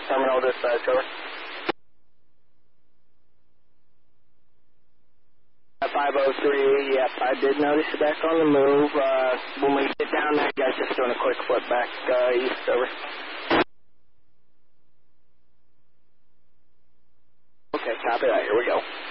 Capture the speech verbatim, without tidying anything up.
terminal dispatch, over. five oh three, yep, I did notice you back on the move. Uh, when we get down there, you guys just doing a quick flip back uh, east, over. Okay, copy that. Here we go.